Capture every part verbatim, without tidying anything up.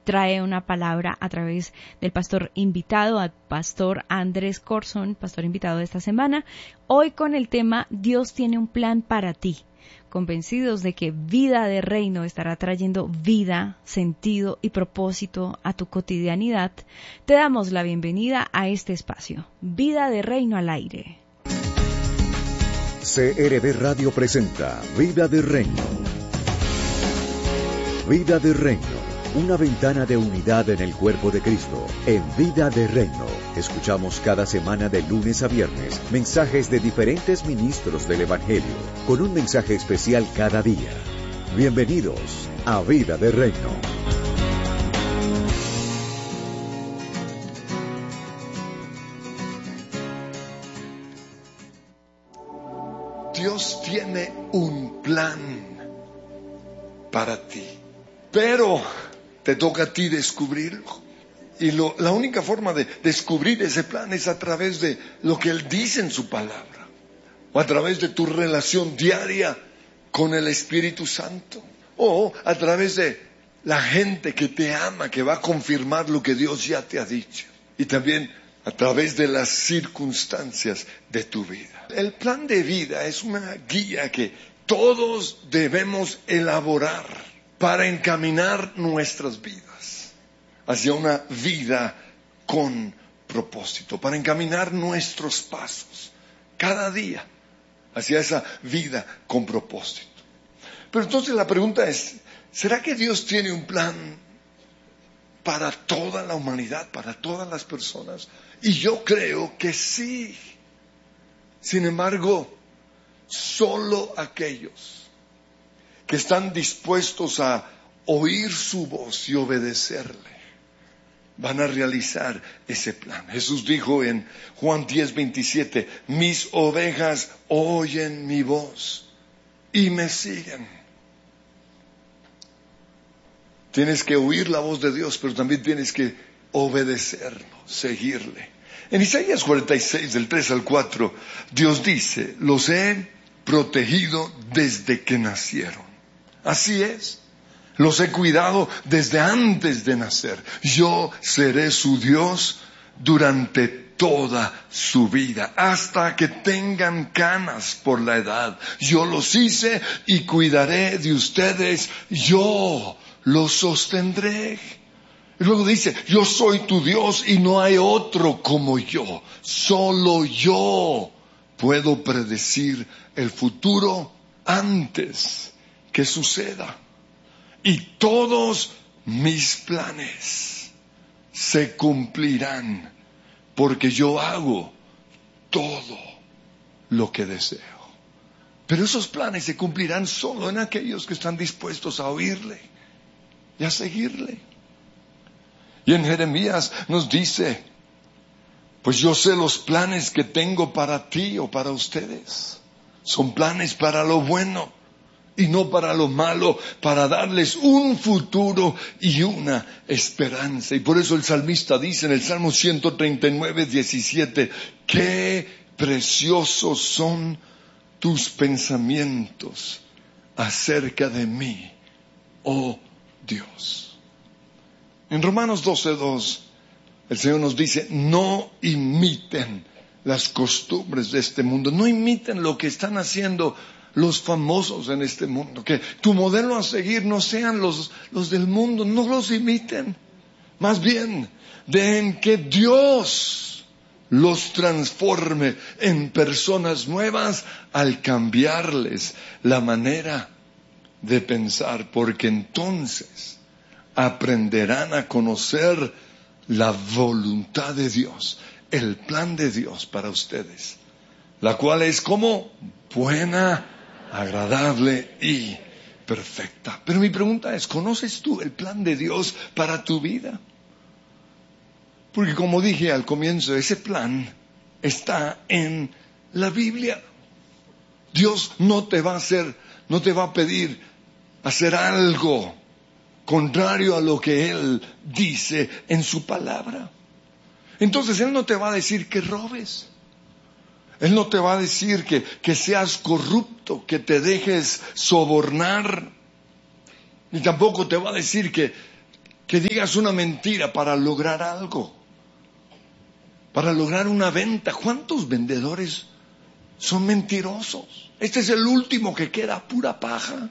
trae una palabra a través del pastor invitado, al pastor Andrés Corson, pastor invitado de esta semana, hoy con el tema Dios tiene un plan para ti. Convencidos de que Vida de Reino estará trayendo vida, sentido y propósito a tu cotidianidad, te damos la bienvenida a este espacio, Vida de Reino al aire. C R V Radio presenta Vida de Reino. Vida de Reino, una ventana de unidad en el cuerpo de Cristo. En Vida de Reino, escuchamos cada semana de lunes a viernes mensajes de diferentes ministros del Evangelio, con un mensaje especial cada día. Bienvenidos a Vida de Reino. Dios tiene un plan para ti, pero te toca a ti descubrirlo. Y lo, la única forma de descubrir ese plan es a través de lo que Él dice en su palabra, o a través de tu relación diaria con el Espíritu Santo, o a través de la gente que te ama, que va a confirmar lo que Dios ya te ha dicho, y también a través de las circunstancias de tu vida. El plan de vida es una guía que todos debemos elaborar para encaminar nuestras vidas hacia una vida con propósito, para encaminar nuestros pasos cada día hacia esa vida con propósito. Pero entonces la pregunta es, ¿será que Dios tiene un plan para toda la humanidad, para todas las personas? Y yo creo que sí. Sin embargo, solo aquellos que están dispuestos a oír su voz y obedecerle van a realizar ese plan. Jesús dijo en Juan diez veintisiete, mis ovejas oyen mi voz y me siguen. Tienes que oír la voz de Dios, pero también tienes que obedecerlo, seguirle. En Isaías cuarenta y seis, del tres al cuatro, Dios dice, los he protegido desde que nacieron. Así es. Los he cuidado desde antes de nacer. Yo seré su Dios durante toda su vida, hasta que tengan canas por la edad. Yo los hice y cuidaré de ustedes. Yo los sostendré. Y luego dice, yo soy tu Dios y no hay otro como yo. Solo yo puedo predecir el futuro antes que suceda. Y todos mis planes se cumplirán porque yo hago todo lo que deseo. Pero esos planes se cumplirán solo en aquellos que están dispuestos a oírle y a seguirle. Y en Jeremías nos dice, pues yo sé los planes que tengo para ti o para ustedes. Son planes para lo bueno y no para lo malo, para darles un futuro y una esperanza. Y por eso el salmista dice en el Salmo ciento treinta y nueve, diecisiete, qué preciosos son tus pensamientos acerca de mí, oh Dios. En Romanos doce dos, el Señor nos dice, no imiten las costumbres de este mundo, no imiten lo que están haciendo los famosos en este mundo, que tu modelo a seguir no sean los, los del mundo, no los imiten, más bien dejen que Dios los transforme en personas nuevas al cambiarles la manera de pensar, porque entonces aprenderán a conocer la voluntad de Dios, el plan de Dios para ustedes, la cual es como buena, agradable y perfecta. Pero mi pregunta es, ¿conoces tú el plan de Dios para tu vida? Porque como dije al comienzo, ese plan está en la Biblia. Dios no te va a hacer, no te va a pedir hacer algo contrario a lo que Él dice en su palabra. Entonces Él no te va a decir que robes. Él no te va a decir que, que seas corrupto, que te dejes sobornar. Ni tampoco te va a decir que, que digas una mentira para lograr algo, para lograr una venta. ¿Cuántos vendedores son mentirosos? Este es el último que queda, pura paja.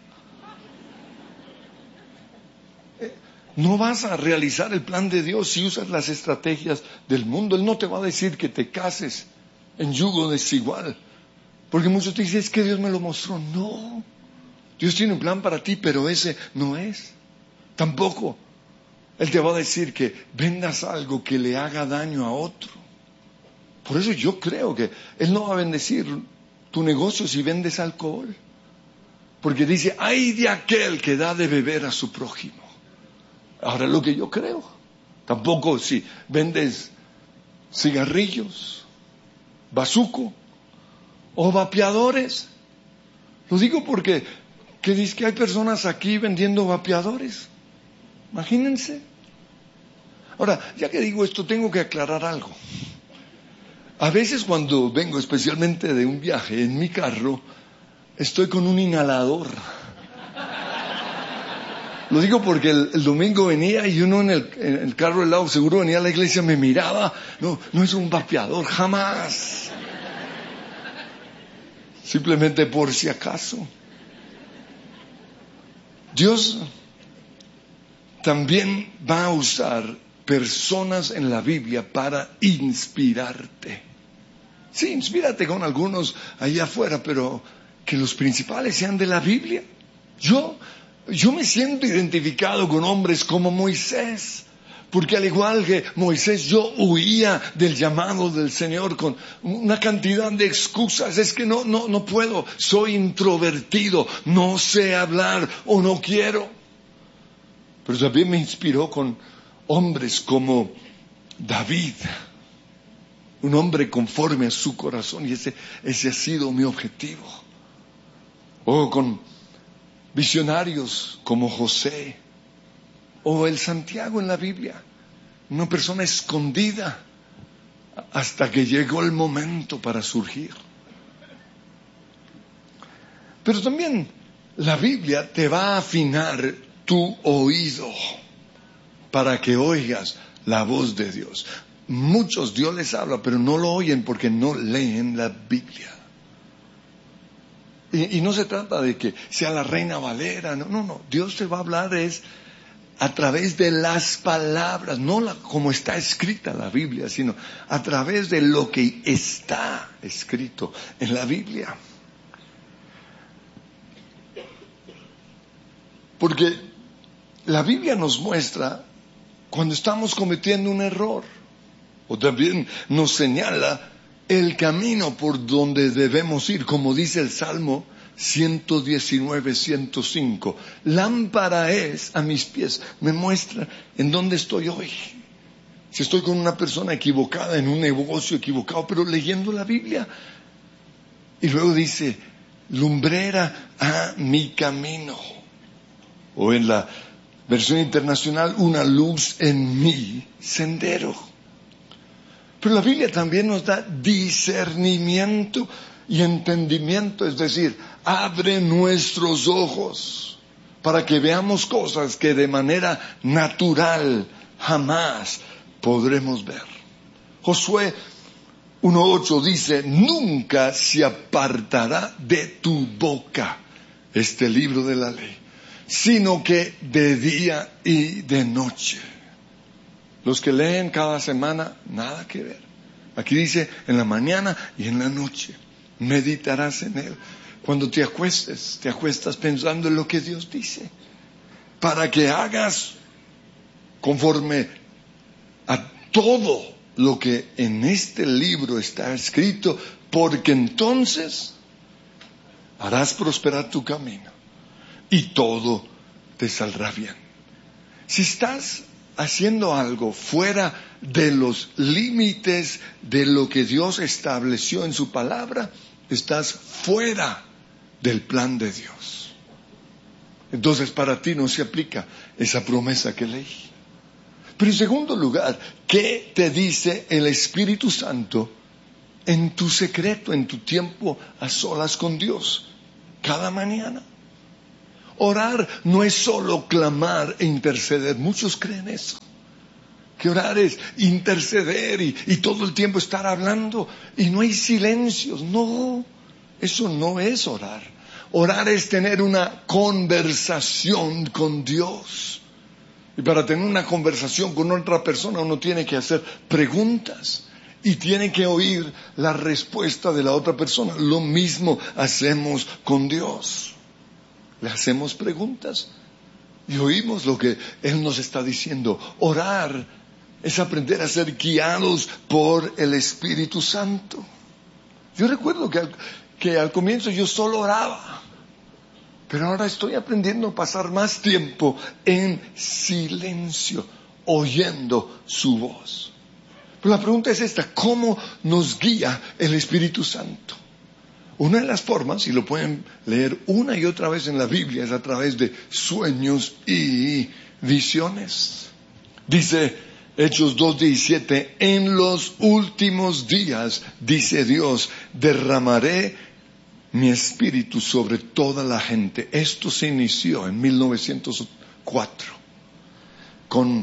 No vas a realizar el plan de Dios si usas las estrategias del mundo. Él no te va a decir que te cases en yugo desigual, porque muchos te dicen, es que Dios me lo mostró. No, Dios tiene un plan para ti, pero ese no es. Tampoco Él te va a decir que vendas algo que le haga daño a otro. Por eso yo creo que Él no va a bendecir tu negocio si vendes alcohol, porque dice, ay de aquel que da de beber a su prójimo. Ahora lo que yo creo, tampoco si vendes cigarrillos, bazuco o vapeadores. Lo digo porque que dice que hay personas aquí vendiendo vapeadores. Imagínense. Ahora, ya que digo esto, tengo que aclarar algo. A veces cuando vengo, especialmente de un viaje en mi carro, estoy con un inhalador. Lo digo porque el, el domingo venía y uno en el, en el carro del lado seguro venía a la iglesia, me miraba. No, no es un vapeador, jamás. Simplemente por si acaso. Dios también va a usar personas en la Biblia para inspirarte. Sí, inspírate con algunos allá afuera, pero que los principales sean de la Biblia. Yo... Yo me siento identificado con hombres como Moisés, porque al igual que Moisés yo huía del llamado del Señor con una cantidad de excusas. Es que no, no, no puedo, soy introvertido, no sé hablar o no quiero. Pero también me inspiró con hombres como David, un hombre conforme a su corazón, y ese, ese ha sido mi objetivo. O con visionarios como José o el Santiago en la Biblia, una persona escondida hasta que llegó el momento para surgir. Pero también la Biblia te va a afinar tu oído para que oigas la voz de Dios. Muchos Dios les habla, pero no lo oyen porque no leen la Biblia. Y, y no se trata de que sea la Reina Valera, no, no, no. Dios te va a hablar es a través de las palabras, no la, como está escrita la Biblia, sino a través de lo que está escrito en la Biblia. Porque la Biblia nos muestra cuando estamos cometiendo un error, o también nos señala el camino por donde debemos ir, como dice el Salmo ciento diecinueve, ciento cinco. Lámpara es a mis pies, me muestra en dónde estoy hoy. Si estoy con una persona equivocada, en un negocio equivocado, pero leyendo la Biblia. Y luego dice, lumbrera a mi camino. O en la versión internacional, una luz en mi sendero. Pero la Biblia también nos da discernimiento y entendimiento, es decir, abre nuestros ojos para que veamos cosas que de manera natural jamás podremos ver. Josué uno ocho dice, nunca se apartará de tu boca este libro de la ley, sino que de día y de noche. Los que leen cada semana, nada que ver. Aquí dice, en la mañana y en la noche, meditarás en él. Cuando te acuestes, te acuestas pensando en lo que Dios dice, para que hagas conforme a todo lo que en este libro está escrito, porque entonces harás prosperar tu camino y todo te saldrá bien. Si estás haciendo algo fuera de los límites de lo que Dios estableció en su palabra, estás fuera del plan de Dios. Entonces para ti no se aplica esa promesa que leí. Pero en segundo lugar, ¿qué te dice el Espíritu Santo en tu secreto, en tu tiempo a solas con Dios, cada mañana? Orar no es solo clamar e interceder. Muchos creen eso. Que orar es interceder y, y todo el tiempo estar hablando y no hay silencios. No, eso no es orar. Orar es tener una conversación con Dios. Y para tener una conversación con otra persona uno tiene que hacer preguntas y tiene que oír la respuesta de la otra persona. Lo mismo hacemos con Dios. Le hacemos preguntas y oímos lo que Él nos está diciendo. Orar es aprender a ser guiados por el Espíritu Santo. Yo recuerdo que al, que al comienzo yo solo oraba, pero ahora estoy aprendiendo a pasar más tiempo en silencio, oyendo su voz. Pero la pregunta es esta: ¿cómo nos guía el Espíritu Santo? Una de las formas, y lo pueden leer una y otra vez en la Biblia, es a través de sueños y visiones. Dice Hechos dos diecisiete, en los últimos días, dice Dios, derramaré mi espíritu sobre toda la gente. Esto se inició en mil novecientos cuatro, con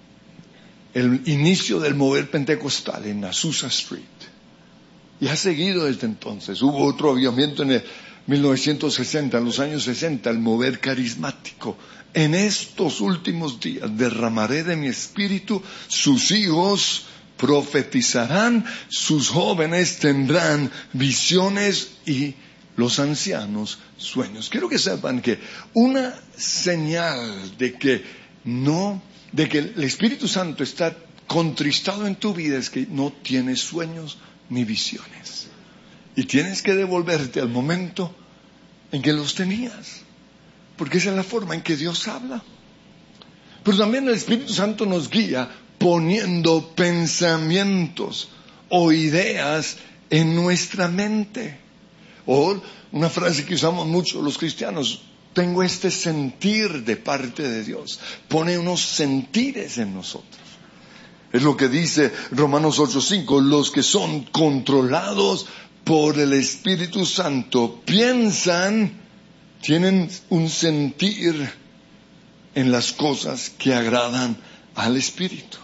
el inicio del mover pentecostal en Azusa Street. Y ha seguido desde entonces. Hubo otro avivamiento en el mil novecientos sesenta, en los años sesenta, el mover carismático. En estos últimos días derramaré de mi espíritu, sus hijos profetizarán, sus jóvenes tendrán visiones y los ancianos sueños. Quiero que sepan que una señal de que no, de que el Espíritu Santo está contristado en tu vida es que no tienes sueños ni visiones. Y tienes que devolverte al momento en que los tenías, porque esa es la forma en que Dios habla. Pero también el Espíritu Santo nos guía poniendo pensamientos o ideas en nuestra mente. O una frase que usamos mucho los cristianos: tengo este sentir de parte de Dios. Pone unos sentires en nosotros. Es lo que dice Romanos ocho cinco, los que son controlados por el Espíritu Santo piensan, tienen un sentir en las cosas que agradan al Espíritu.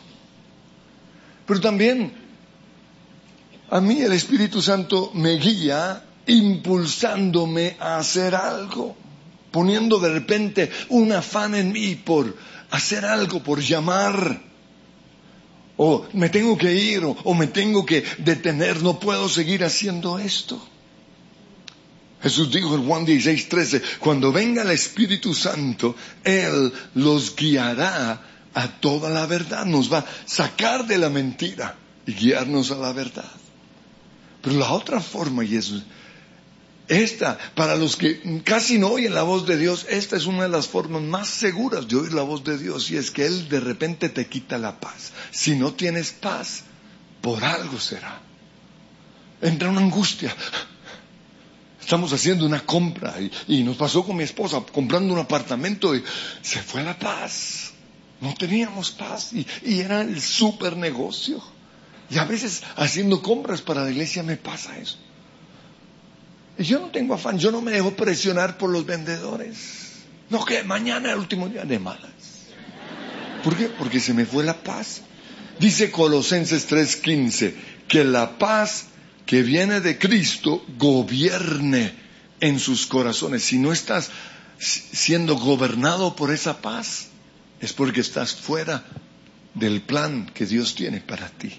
Pero también a mí el Espíritu Santo me guía impulsándome a hacer algo, poniendo de repente un afán en mí por hacer algo, por llamar. O me tengo que ir, o, o me tengo que detener, no puedo seguir haciendo esto. Jesús dijo en Juan dieciséis trece, cuando venga el Espíritu Santo, Él los guiará a toda la verdad. Nos va a sacar de la mentira y guiarnos a la verdad. Pero la otra forma, y es esta, para los que casi no oyen la voz de Dios, esta es una de las formas más seguras de oír la voz de Dios, y es que Él de repente te quita la paz. Si no tienes paz, por algo será. Entra una angustia. Estamos haciendo una compra y, y nos pasó con mi esposa, comprando un apartamento y se fue la paz. No teníamos paz y, y era el super negocio. Y a veces haciendo compras para la iglesia me pasa eso. Y yo no tengo afán, yo no me dejo presionar por los vendedores. No, que mañana es el último día de malas. ¿Por qué? Porque se me fue la paz. Dice Colosenses tres quince, que la paz que viene de Cristo gobierne en sus corazones. Si no estás siendo gobernado por esa paz, es porque estás fuera del plan que Dios tiene para ti.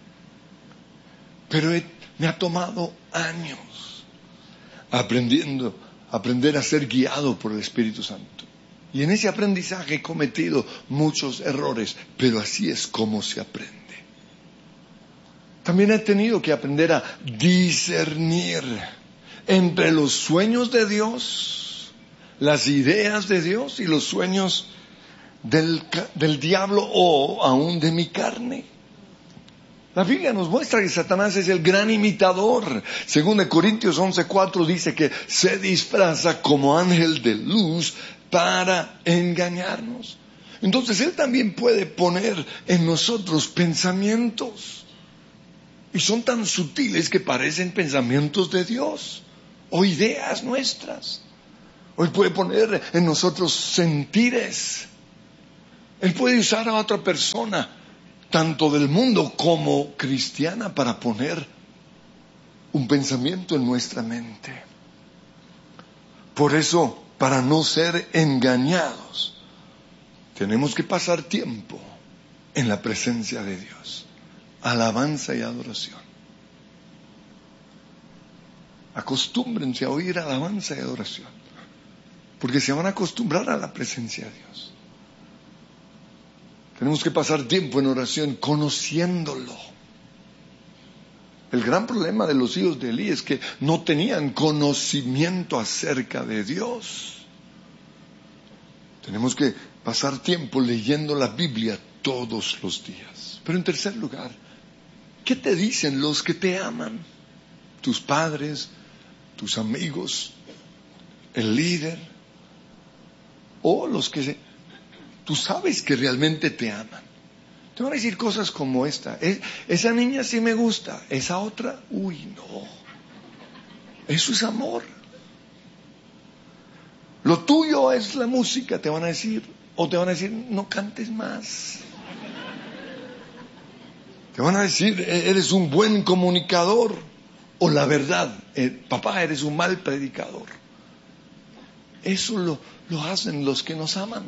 Pero he, me ha tomado años aprendiendo, aprender a ser guiado por el Espíritu Santo. Y en ese aprendizaje he cometido muchos errores, pero así es como se aprende. También he tenido que aprender a discernir entre los sueños de Dios, las ideas de Dios y los sueños del, del diablo o aún de mi carne. La Biblia nos muestra que Satanás es el gran imitador. Según de Corintios once cuatro dice que se disfraza como ángel de luz para engañarnos. Entonces él también puede poner en nosotros pensamientos. Y son tan sutiles que parecen pensamientos de Dios o ideas nuestras. Él puede poner en nosotros sentires. Él puede usar a otra persona, tanto del mundo como cristiana, para poner un pensamiento en nuestra mente. Por eso, para no ser engañados, tenemos que pasar tiempo en la presencia de Dios. Alabanza y adoración. Acostúmbrense a oír alabanza y adoración, porque se van a acostumbrar a la presencia de Dios. Tenemos que pasar tiempo en oración conociéndolo. El gran problema de los hijos de Elí es que no tenían conocimiento acerca de Dios. Tenemos que pasar tiempo leyendo la Biblia todos los días. Pero en tercer lugar, ¿qué te dicen los que te aman? Tus padres, tus amigos, el líder, o los que tú sabes que realmente te aman. Te van a decir cosas como esta: es, esa niña sí me gusta, esa otra, uy, no. Eso es amor. Lo tuyo es la música, te van a decir, o te van a decir, no cantes más. Te van a decir, eres un buen comunicador, o la verdad, eh, papá, eres un mal predicador. Eso lo, lo hacen los que nos aman.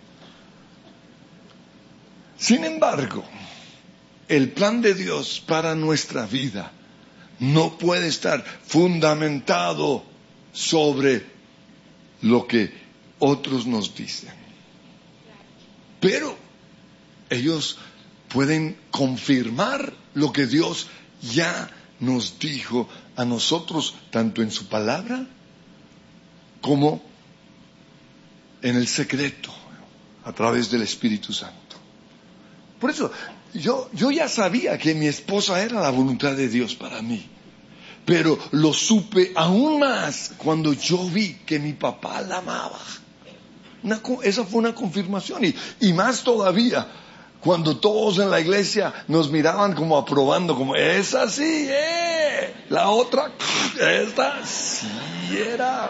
Sin embargo, el plan de Dios para nuestra vida no puede estar fundamentado sobre lo que otros nos dicen. Pero ellos pueden confirmar lo que Dios ya nos dijo a nosotros, tanto en su palabra como en el secreto, a través del Espíritu Santo. Por eso, yo, yo ya sabía que mi esposa era la voluntad de Dios para mí. Pero lo supe aún más cuando yo vi que mi papá la amaba. Una, esa fue una confirmación. Y, y más todavía, cuando todos en la iglesia nos miraban como aprobando, como, esa sí, eh. La otra, esta sí era.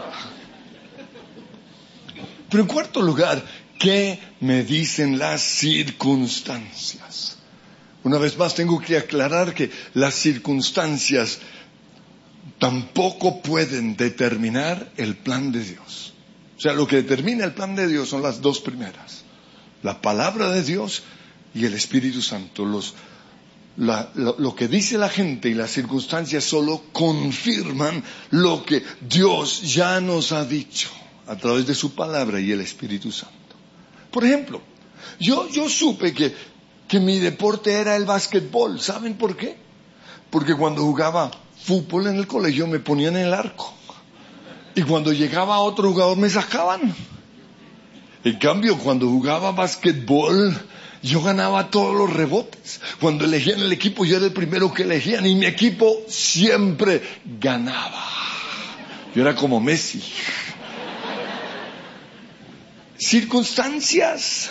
Pero en cuarto lugar, ¿qué me dicen las circunstancias? Una vez más tengo que aclarar que las circunstancias tampoco pueden determinar el plan de Dios. O sea, lo que determina el plan de Dios son las dos primeras: la palabra de Dios y el Espíritu Santo. Los, la, lo, lo que dice la gente y las circunstancias solo confirman lo que Dios ya nos ha dicho a través de su palabra y el Espíritu Santo. Por ejemplo, yo, yo supe que, que mi deporte era el básquetbol. ¿Saben por qué? Porque cuando jugaba fútbol en el colegio me ponían en el arco. Y cuando llegaba otro jugador me sacaban. En cambio, cuando jugaba básquetbol, yo ganaba todos los rebotes. Cuando elegían el equipo, yo era el primero que elegían. Y mi equipo siempre ganaba. Yo era como Messi. Circunstancias.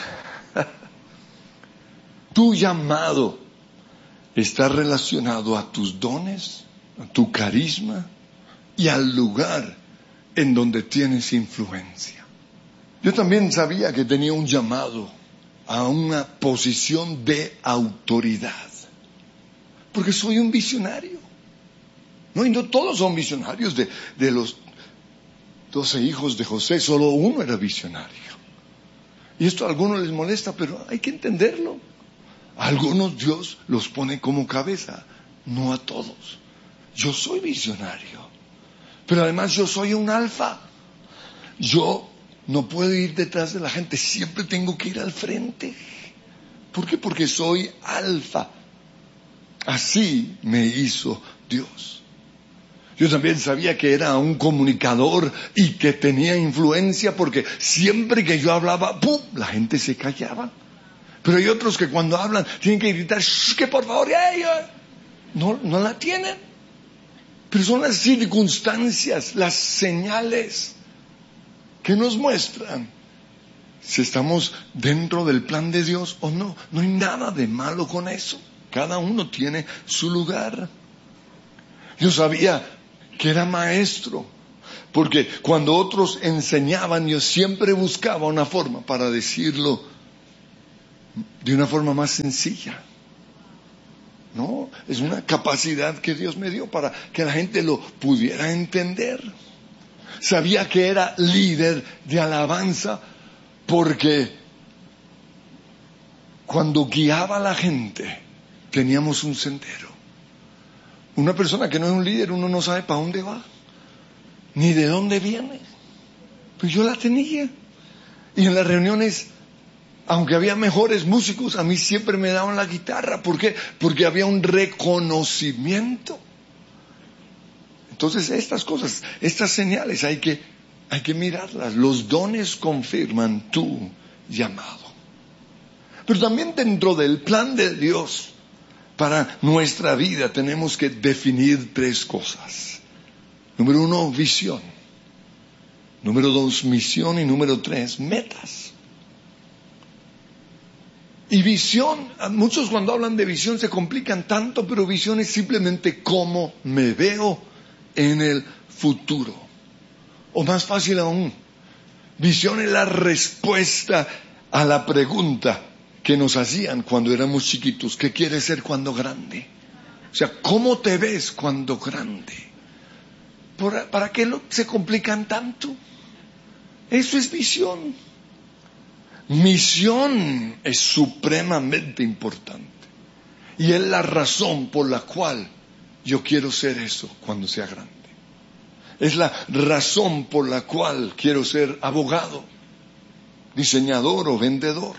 Tu llamado está relacionado a tus dones, a tu carisma y al lugar en donde tienes influencia. Yo también sabía que tenía un llamado a una posición de autoridad, porque soy un visionario. No, y no todos son visionarios. De, de los doce hijos de José, solo uno era visionario. Y esto a algunos les molesta, pero hay que entenderlo. A algunos Dios los pone como cabeza, no a todos. Yo soy visionario, pero además yo soy un alfa. Yo no puedo ir detrás de la gente, siempre tengo que ir al frente. ¿Por qué? Porque soy alfa. Así me hizo Dios. Yo también sabía que era un comunicador y que tenía influencia, porque siempre que yo hablaba, ¡pum!, la gente se callaba. Pero hay otros que cuando hablan tienen que gritar, ¡shh, que por favor! ¡Ey! No, no la tienen. Pero son las circunstancias, las señales que nos muestran si estamos dentro del plan de Dios o no. No hay nada de malo con eso. Cada uno tiene su lugar. Yo sabía que era maestro, Porque cuando otros enseñaban, yo siempre buscaba una forma para decirlo de una forma más sencilla. No, es una capacidad que Dios me dio para que la gente lo pudiera entender. Sabía que era líder de alabanza porque cuando guiaba a la gente teníamos un sendero. Una persona que no es un líder, uno no sabe para dónde va, ni de dónde viene. Pues yo la tenía. Y en las reuniones, aunque había mejores músicos, a mí siempre me daban la guitarra. ¿Por qué? Porque había un reconocimiento. Entonces estas cosas, estas señales hay que, hay que mirarlas. Los dones confirman tu llamado. Pero también dentro del plan de Dios para nuestra vida tenemos que definir tres cosas. Número uno, visión. Número dos, misión. Y número tres, metas. Y visión, muchos cuando hablan de visión se complican tanto, pero visión es simplemente cómo me veo en el futuro. O más fácil aún, visión es la respuesta a la pregunta que nos hacían cuando éramos chiquitos: ¿qué quieres ser cuando grande? O sea, ¿cómo te ves cuando grande? ¿Por, ¿Para qué lo, se complican tanto? Eso es visión. Misión es supremamente importante. Y es la razón por la cual yo quiero ser eso cuando sea grande. Es la razón por la cual quiero ser abogado, diseñador o vendedor.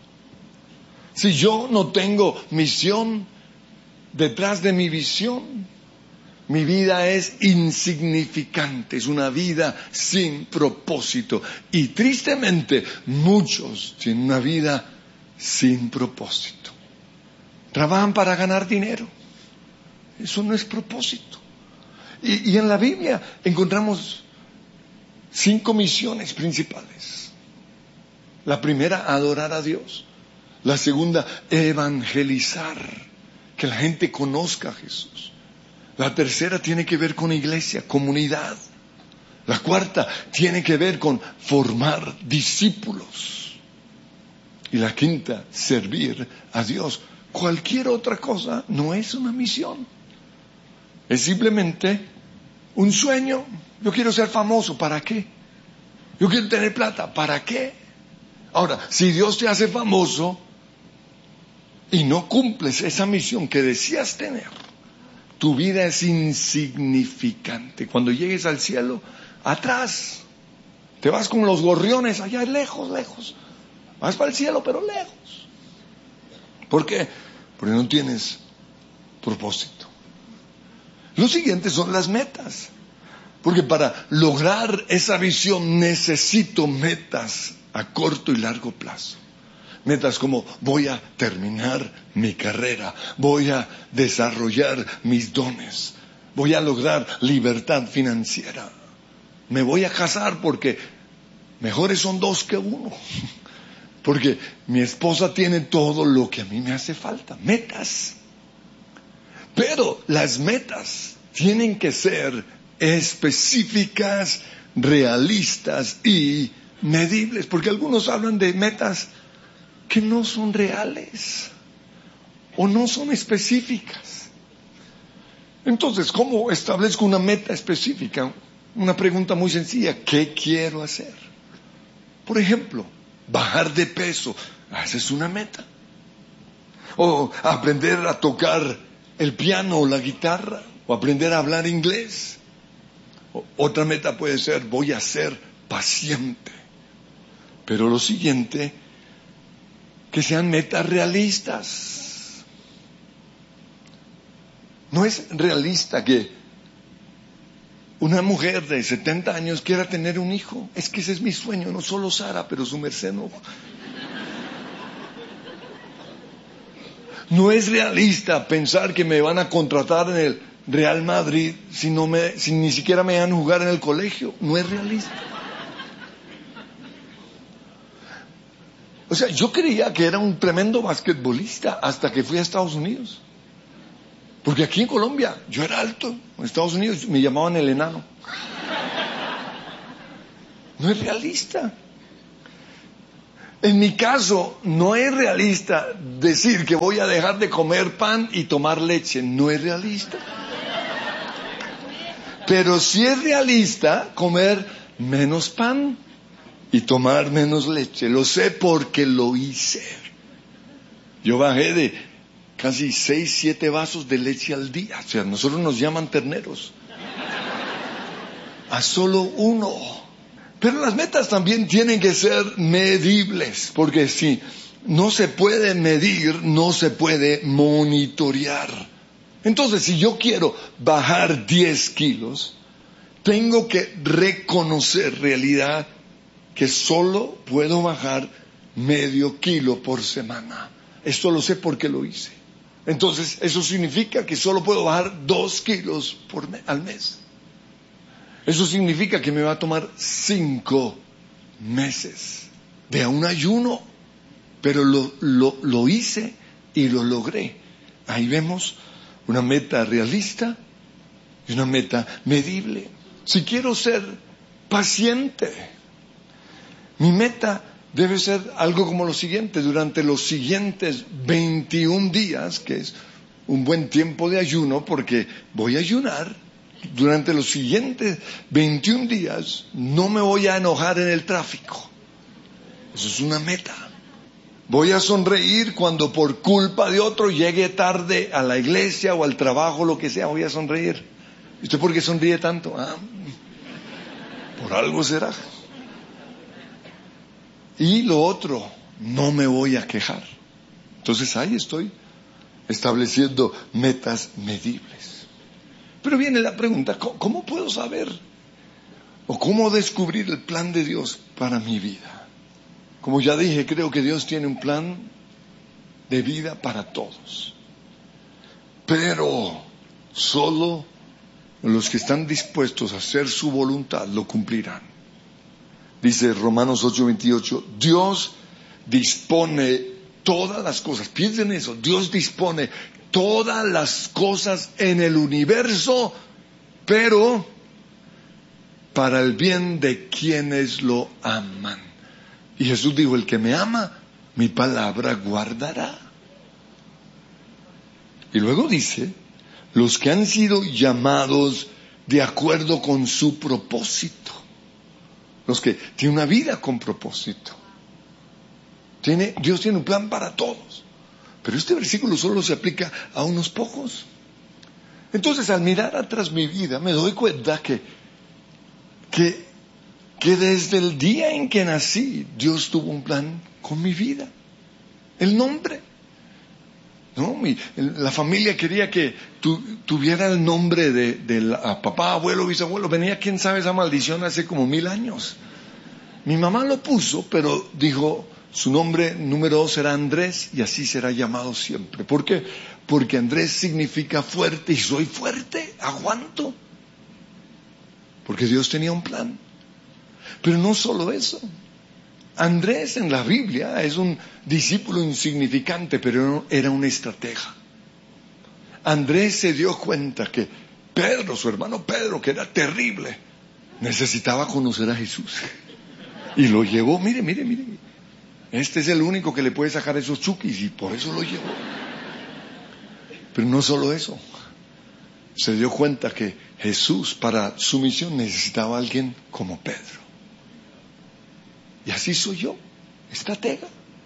Si yo no tengo misión detrás de mi visión, mi vida es insignificante, es una vida sin propósito. Y tristemente, muchos tienen una vida sin propósito. Trabajan para ganar dinero. Eso no es propósito. Y, y en la Biblia encontramos cinco misiones principales. La primera, adorar a Dios. La segunda, evangelizar, que la gente conozca a Jesús. La tercera tiene que ver con iglesia, comunidad. La cuarta tiene que ver con formar discípulos. Y la quinta, servir a Dios. Cualquier otra cosa no es una misión. Es simplemente un sueño. Yo quiero ser famoso, ¿para qué? Yo quiero tener plata, ¿para qué? Ahora, si Dios te hace famoso y no cumples esa misión que decías tener, tu vida es insignificante. Cuando llegues al cielo, atrás, te vas con los gorriones allá lejos, lejos. Vas para el cielo, pero lejos. ¿Por qué? Porque no tienes propósito. Lo siguiente son las metas. Porque para lograr esa visión necesito metas a corto y largo plazo. Metas como: voy a terminar mi carrera, voy a desarrollar mis dones, voy a lograr libertad financiera, me voy a casar porque mejores son dos que uno, porque mi esposa tiene todo lo que a mí me hace falta. Metas. Pero las metas tienen que ser específicas, realistas y medibles, porque algunos hablan de metas que no son reales o no son específicas. Entonces, ¿cómo establezco una meta específica? Una pregunta muy sencilla: ¿qué quiero hacer? Por ejemplo, bajar de peso. Esa es una meta. O aprender a tocar el piano o la guitarra, o aprender a hablar inglés. O, otra meta puede ser: voy a ser paciente. Pero lo siguiente, que sean metas realistas. No es realista que una mujer de setenta años quiera tener un hijo. Es que ese es mi sueño, no solo Sara, pero su merced no. No es realista pensar que me van a contratar en el Real Madrid si, no me, si ni siquiera me dejan jugar en el colegio. No es realista. O sea, yo creía que era un tremendo basquetbolista hasta que fui a Estados Unidos. Porque aquí en Colombia yo era alto. En Estados Unidos me llamaban el enano. No es realista. En mi caso, no es realista decir que voy a dejar de comer pan y tomar leche. No es realista. Pero sí es realista comer menos pan y tomar menos leche. Lo sé porque lo hice. Yo bajé de casi seis, siete vasos de leche al día. O sea, nosotros nos llaman terneros. A solo uno. Pero las metas también tienen que ser medibles, porque si no se puede medir, no se puede monitorear. Entonces, si yo quiero bajar diez kilos, tengo que reconocer realidad que solo puedo bajar medio kilo por semana. Esto lo sé porque lo hice. Entonces, eso significa que solo puedo bajar dos kilos por me- al mes. Eso significa que me va a tomar cinco meses de un ayuno. Pero lo, lo, lo hice y lo logré. Ahí vemos una meta realista y una meta medible. Si quiero ser paciente, mi meta debe ser algo como lo siguiente. Durante los siguientes veintiún días, que es un buen tiempo de ayuno, porque voy a ayunar, durante los siguientes veintiún días no me voy a enojar en el tráfico. Eso es una meta. Voy a sonreír cuando por culpa de otro llegue tarde a la iglesia o al trabajo, lo que sea, voy a sonreír. ¿Y usted por qué sonríe tanto? Ah, por algo será. Y lo otro, no me voy a quejar. Entonces ahí estoy estableciendo metas medibles. Pero viene la pregunta, ¿cómo puedo saber o cómo descubrir el plan de Dios para mi vida? Como ya dije, creo que Dios tiene un plan de vida para todos. Pero solo los que están dispuestos a hacer su voluntad lo cumplirán. Dice Romanos ocho veintiocho, Dios dispone todas las cosas. Piensen eso, Dios dispone todas las cosas en el universo, pero para el bien de quienes lo aman. Y Jesús dijo, el que me ama, mi palabra guardará. Y luego dice, los que han sido llamados de acuerdo con su propósito. Los que tienen una vida con propósito. Tiene, Dios tiene un plan para todos. Pero este versículo solo se aplica a unos pocos. Entonces, al mirar atrás mi vida, me doy cuenta que, que, que desde el día en que nací, Dios tuvo un plan con mi vida. El nombre. ¿No? Mi, la familia quería que tu, tuviera el nombre de, de la, papá, abuelo, bisabuelo. Venía quién sabe esa maldición hace como mil años. Mi mamá lo puso, pero dijo, su nombre número dos será Andrés y así será llamado siempre. ¿Por qué? Porque Andrés significa fuerte y soy fuerte, aguanto. Porque Dios tenía un plan. Pero no solo eso. Andrés en la Biblia es un discípulo insignificante, pero era un estratega. Andrés se dio cuenta que Pedro, su hermano Pedro, que era terrible, necesitaba conocer a Jesús. Y lo llevó, mire, mire, mire. Este es el único que le puede sacar esos chukis y por eso lo llevó. Pero no solo eso. Se dio cuenta que Jesús para su misión necesitaba a alguien como Pedro. Y así soy yo, estratega.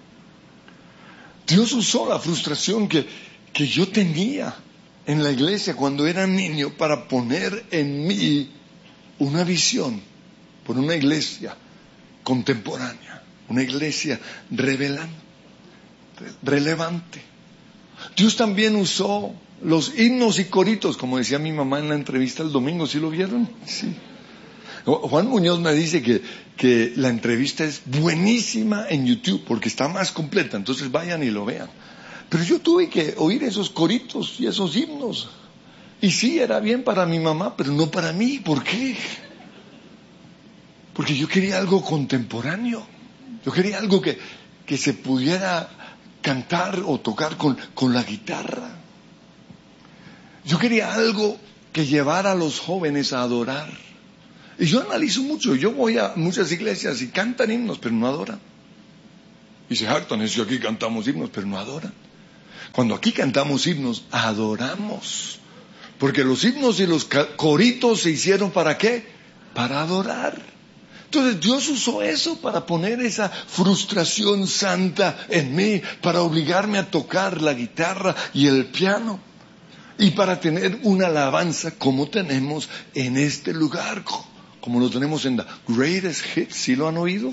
Dios usó la frustración que, que yo tenía en la iglesia cuando era niño para poner en mí una visión por una iglesia contemporánea, una iglesia revelante, relevante. Dios también usó los himnos y coritos, como decía mi mamá en la entrevista el domingo, ¿sí lo vieron? Sí. Juan Muñoz me dice que, que la entrevista es buenísima en YouTube porque está más completa, entonces vayan y lo vean. Pero yo tuve que oír esos coritos y esos himnos. Y sí, era bien para mi mamá, pero no para mí. ¿Por qué? Porque yo quería algo contemporáneo. Yo quería algo que, que se pudiera cantar o tocar con, con la guitarra. Yo quería algo que llevara a los jóvenes a adorar. Y yo analizo mucho. Yo voy a muchas iglesias y cantan himnos, pero no adoran. Y se jactan, es que aquí cantamos himnos, pero no adoran. Cuando aquí cantamos himnos, adoramos. Porque los himnos y los coritos se hicieron ¿para qué? Para adorar. Entonces Dios usó eso para poner esa frustración santa en mí, para obligarme a tocar la guitarra y el piano. Y para tener una alabanza como tenemos en este lugar, como lo tenemos en The Greatest Hits. ¿Sí lo han oído?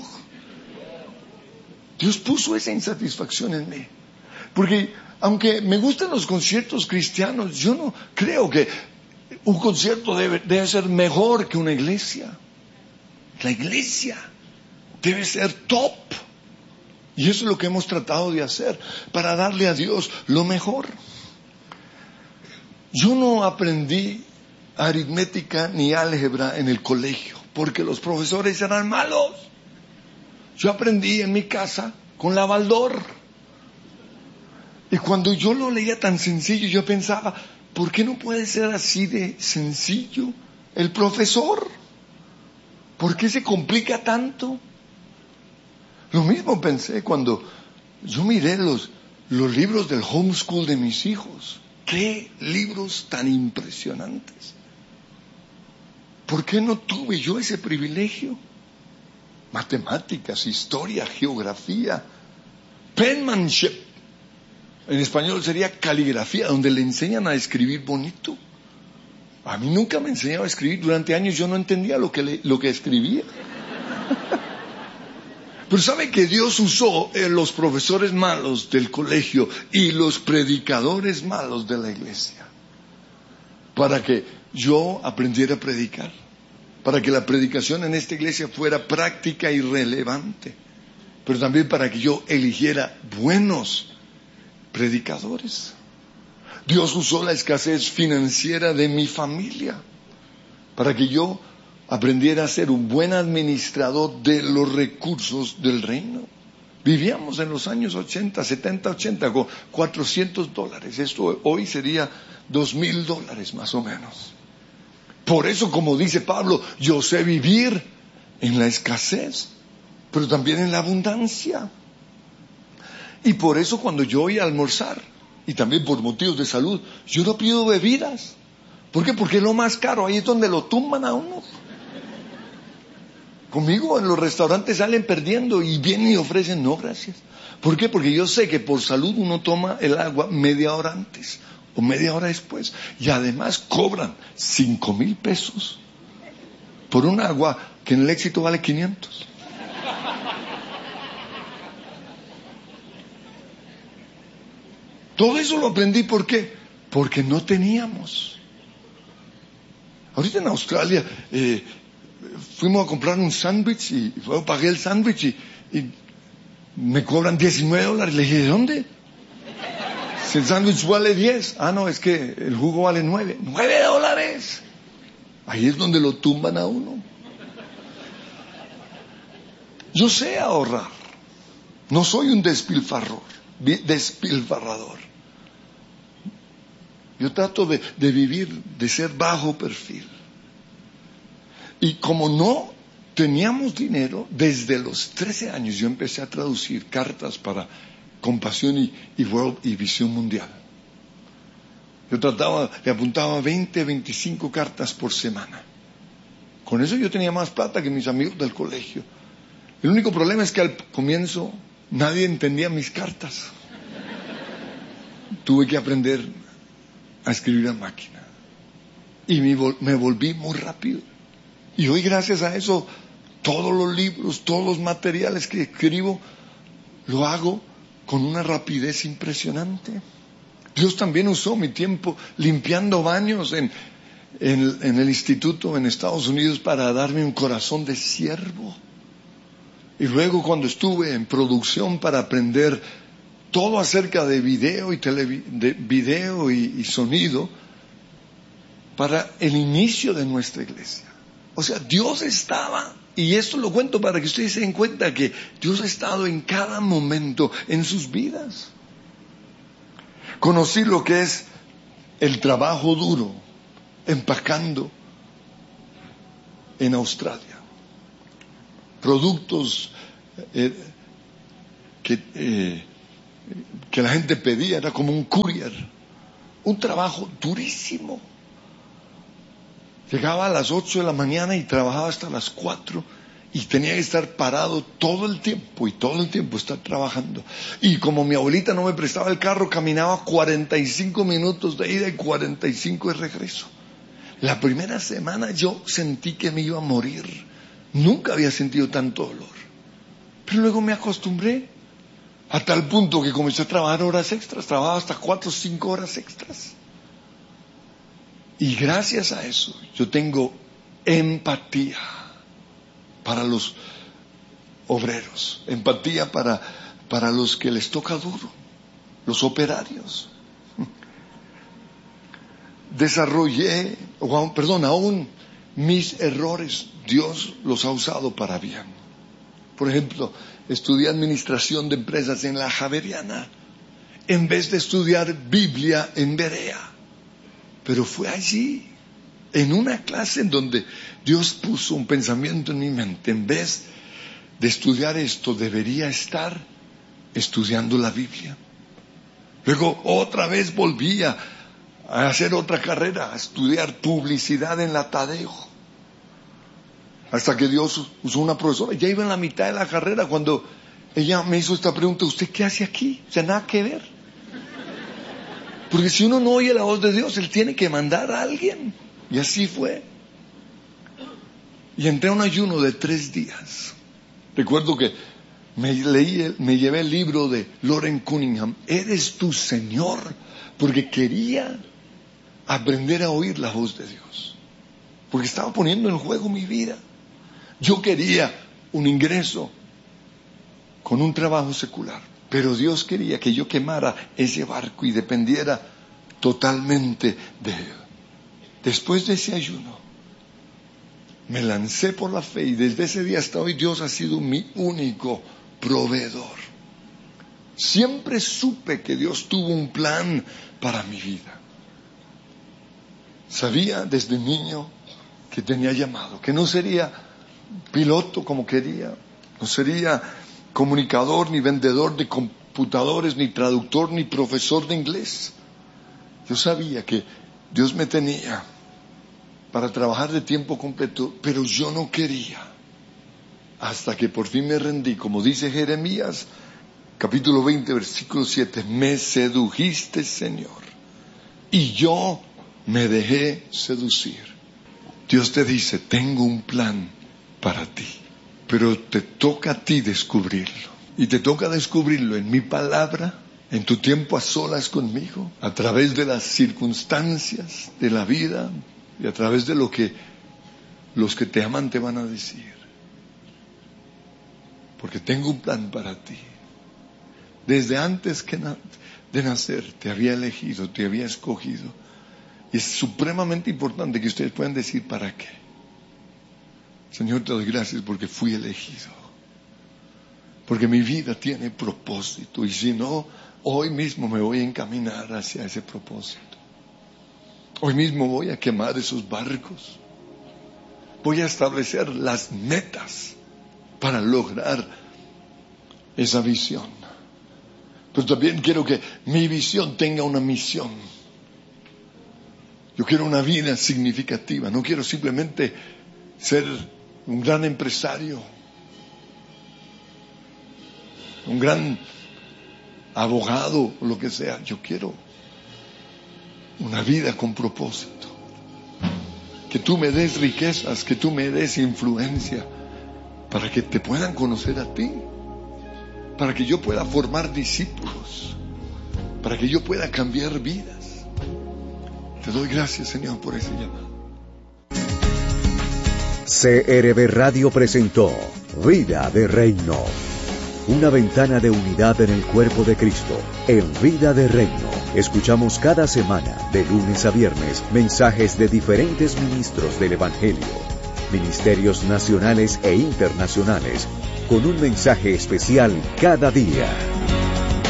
Dios puso esa insatisfacción en mí. Porque aunque me gustan los conciertos cristianos, yo no creo que un concierto debe, debe ser mejor que una iglesia. La iglesia debe ser top. Y eso es lo que hemos tratado de hacer para darle a Dios lo mejor. Yo no aprendí aritmética ni álgebra en el colegio porque los profesores eran malos. Yo aprendí en mi casa con la Baldor. Y cuando yo lo leía tan sencillo, yo pensaba, ¿por qué no puede ser así de sencillo el profesor? ¿Por qué se complica tanto? Lo mismo pensé cuando yo miré los, los libros del homeschool de mis hijos. ¡Qué libros tan impresionantes! ¿Por qué no tuve yo ese privilegio? Matemáticas, historia, geografía, penmanship. En español sería caligrafía, donde le enseñan a escribir bonito. A mí nunca me enseñaba a escribir. Durante años yo no entendía lo que, le, lo que escribía. Pero ¿sabe que Dios usó eh, los profesores malos del colegio y los predicadores malos de la iglesia para que yo aprendiera a predicar? Para que la predicación en esta iglesia fuera práctica y relevante. Pero también para que yo eligiera buenos predicadores. Dios usó la escasez financiera de mi familia para que yo aprendiera a ser un buen administrador de los recursos del reino. Vivíamos en los años ochenta, setenta, ochenta con cuatrocientos dólares. Esto hoy sería dos mil dólares más o menos. Por eso, como dice Pablo, yo sé vivir en la escasez, pero también en la abundancia. Y por eso cuando yo voy a almorzar, y también por motivos de salud, yo no pido bebidas. ¿Por qué? Porque es lo más caro, ahí es donde lo tumban a uno. Conmigo en los restaurantes salen perdiendo y vienen y ofrecen, no gracias. ¿Por qué? Porque yo sé que por salud uno toma el agua media hora antes o media hora después. Y además cobran cinco mil pesos por un agua que en el Éxito vale quinientos. Todo eso lo aprendí, ¿por qué? Porque no teníamos. Ahorita en Australia eh, fuimos a comprar un sándwich y yo pagué el sándwich y, y me cobran diecinueve dólares. Le dije, ¿de dónde? Si el sándwich vale diez. Ah, no, es que el jugo vale nueve. ¡nueve dólares! Ahí es donde lo tumban a uno. Yo sé ahorrar. No soy un despilfarrador. despilfarrador. Yo trato de, de vivir, de ser bajo perfil. Y como no teníamos dinero, desde los trece años yo empecé a traducir cartas para Compasión y, y World y Visión Mundial. Yo trataba, le apuntaba veinte, veinticinco cartas por semana. Con eso yo tenía más plata que mis amigos del colegio. El único problema es que al comienzo nadie entendía mis cartas. Tuve que aprender a escribir a máquina. Y me, vol- me volví muy rápido. Y hoy, gracias a eso, todos los libros, todos los materiales que escribo, lo hago con una rapidez impresionante. Dios también usó mi tiempo limpiando baños en, en, en el instituto en Estados Unidos para darme un corazón de siervo. Y luego cuando estuve en producción para aprender todo acerca de video y, televi- de video y, y sonido para el inicio de nuestra iglesia. O sea, Dios estaba, y esto lo cuento para que ustedes se den cuenta que Dios ha estado en cada momento en sus vidas. Conocí lo que es el trabajo duro, empacando en Australia. Productos eh, que, eh, que la gente pedía, era como un courier. Un trabajo durísimo. Llegaba a las ocho de la mañana y trabajaba hasta las cuatro. Y tenía que estar parado todo el tiempo, y todo el tiempo estar trabajando. Y como mi abuelita no me prestaba el carro, caminaba cuarenta y cinco minutos de ida y cuarenta y cinco de regreso. La primera semana yo sentí que me iba a morir. Nunca había sentido tanto dolor. Pero luego me acostumbré. A tal punto que comencé a trabajar horas extras. Trabajaba hasta cuatro o cinco horas extras. Y gracias a eso, yo tengo empatía para los obreros, empatía para, para los que les toca duro, los operarios. Desarrollé, o aún, perdón, aún mis errores, Dios los ha usado para bien. Por ejemplo, estudié administración de empresas en la Javeriana, en vez de estudiar Biblia en Berea. Pero fue allí, en una clase en donde Dios puso un pensamiento en mi mente. En vez de estudiar esto, debería estar estudiando la Biblia. Luego otra vez volví a hacer otra carrera, a estudiar publicidad en la Tadeo. Hasta que Dios usó una profesora. Ya iba en la mitad de la carrera cuando ella me hizo esta pregunta: ¿usted qué hace aquí? O sea, nada que ver. Porque si uno no oye la voz de Dios, Él tiene que mandar a alguien. Y así fue. Y entré a un ayuno de tres días. Recuerdo que me leí, me llevé el libro de Loren Cunningham, ¿Eres tu Señor? Porque quería aprender a oír la voz de Dios. Porque estaba poniendo en juego mi vida. Yo quería un ingreso con un trabajo secular. Pero Dios quería que yo quemara ese barco y dependiera totalmente de Él. Después de ese ayuno, me lancé por la fe y desde ese día hasta hoy Dios ha sido mi único proveedor. Siempre supe que Dios tuvo un plan para mi vida. Sabía desde niño que tenía llamado, que no sería piloto como quería, no sería comunicador, ni vendedor de computadores, ni traductor, ni profesor de inglés. Yo sabía que Dios me tenía para trabajar de tiempo completo, pero yo no quería. Hasta que por fin me rendí, como dice Jeremías, capítulo veinte, versículo siete, me sedujiste, Señor, y yo me dejé seducir. Dios te dice, tengo un plan para ti. Pero te toca a ti descubrirlo. Y te toca descubrirlo en mi palabra, en tu tiempo a solas conmigo, a través de las circunstancias de la vida y a través de lo que los que te aman te van a decir. Porque tengo un plan para ti. Desde antes que na- de nacer te había elegido, te había escogido. Y es supremamente importante que ustedes puedan decir para qué. Señor, te doy gracias porque fui elegido. Porque mi vida tiene propósito. Y si no, hoy mismo me voy a encaminar hacia ese propósito. Hoy mismo voy a quemar esos barcos. Voy a establecer las metas para lograr esa visión. Pero también quiero que mi visión tenga una misión. Yo quiero una vida significativa. No quiero simplemente ser un gran empresario, un gran abogado o lo que sea. Yo quiero una vida con propósito. Que tú me des riquezas, que tú me des influencia para que te puedan conocer a ti, para que yo pueda formar discípulos, para que yo pueda cambiar vidas. Te doy gracias, Señor, por ese llamado. C R B Radio presentó Vida de Reino, una ventana de unidad en el cuerpo de Cristo. En Vida de Reino, escuchamos cada semana, de lunes a viernes, mensajes de diferentes ministros del Evangelio, ministerios nacionales e internacionales, con un mensaje especial cada día.